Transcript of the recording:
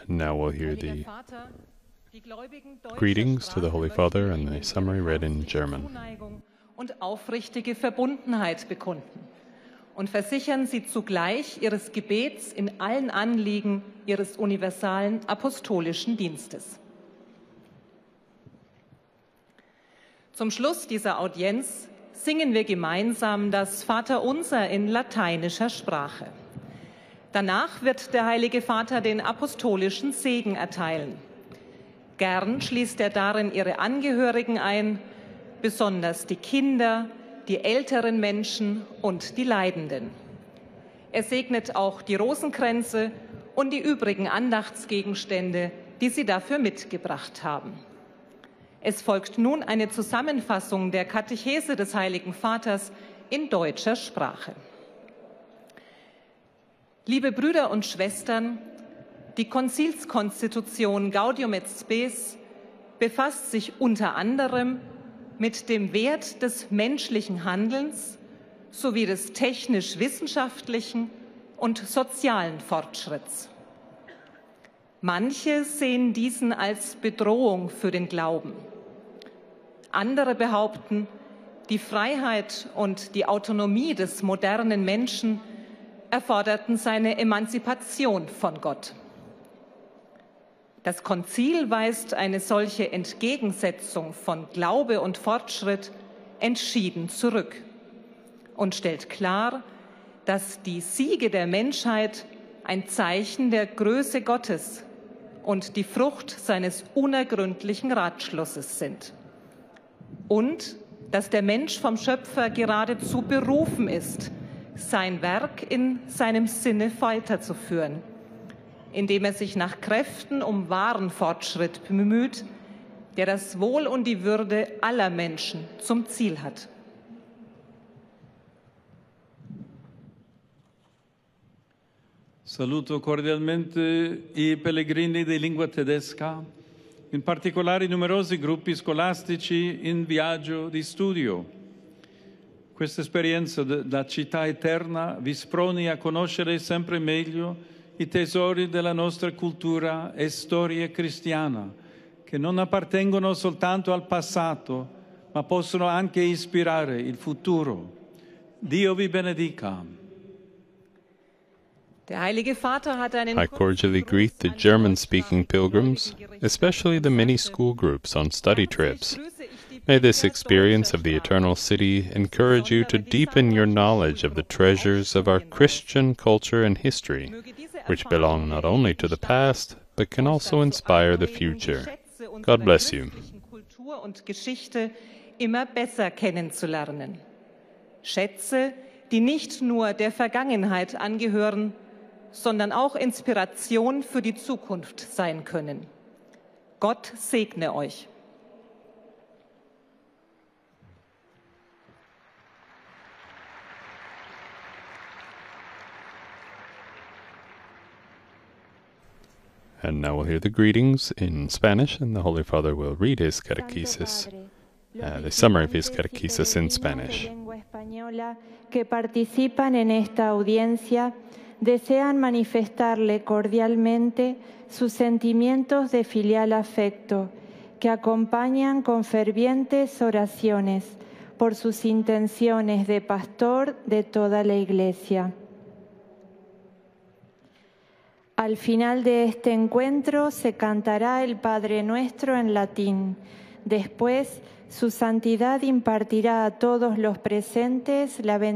Now we'll hear the greetings to the Holy Father and the summary read in German. Und aufrichtige Verbundenheit bekunden und versichern Sie zugleich Ihres Gebets in allen Anliegen Ihres universalen apostolischen Dienstes. Zum Schluss dieser Audienz singen wir gemeinsam das Vaterunser in lateinischer Sprache. Danach wird der Heilige Vater den apostolischen Segen erteilen. Gern schließt er darin Ihre Angehörigen ein, besonders die Kinder, die älteren Menschen und die Leidenden. Er segnet auch die Rosenkränze und die übrigen Andachtsgegenstände, die Sie dafür mitgebracht haben. Es folgt nun eine Zusammenfassung der Katechese des Heiligen Vaters in deutscher Sprache. Liebe Brüder und Schwestern, die Konzilskonstitution Gaudium et Spes befasst sich unter anderem mit dem Wert des menschlichen Handelns sowie des technisch-wissenschaftlichen und sozialen Fortschritts. Manche sehen diesen als Bedrohung für den Glauben. Andere behaupten, die Freiheit und die Autonomie des modernen Menschen erforderten seine Emanzipation von Gott. Das Konzil weist eine solche Entgegensetzung von Glaube und Fortschritt entschieden zurück und stellt klar, dass die Siege der Menschheit ein Zeichen der Größe Gottes und die Frucht seines unergründlichen Ratschlusses sind. Und dass der Mensch vom Schöpfer geradezu berufen ist, sein Werk in seinem Sinne weiterzuführen, indem er sich nach Kräften um wahren Fortschritt bemüht, der das Wohl und die Würde aller Menschen zum Ziel hat. Saluto cordialmente i pellegrini di lingua tedesca, in particolare i numerosi gruppi scolastici in viaggio di studio. Questa esperienza da città eterna vi sproni a conoscere sempre meglio i tesori della nostra cultura e storia cristiana, che non appartengono soltanto al passato, ma possono anche ispirare il futuro. Dio vi benedica. I cordially greet the German-speaking pilgrims, especially the many school groups on study trips. May this experience of the Eternal City encourage you to deepen your knowledge of the treasures of our Christian culture and history, which belong not only to the past, but can also inspire the future. God bless you. Kultur und Geschichte immer besser kennenzulernen. Schätze, die nicht nur der Vergangenheit angehören, sondern auch Inspiration für die Zukunft sein können. Gott segne euch. And now we'll hear the greetings in Spanish, and the Holy Father will read his catechesis, the summary of his catechesis in Spanish. Lengua española que participan en esta audiencia desean manifestarle cordialmente sus sentimientos de filial afecto, que acompañan con fervientes oraciones por sus intenciones de pastor de toda la Iglesia. Al final de este encuentro se cantará el Padre Nuestro en latín. Después, su santidad impartirá a todos los presentes la bendición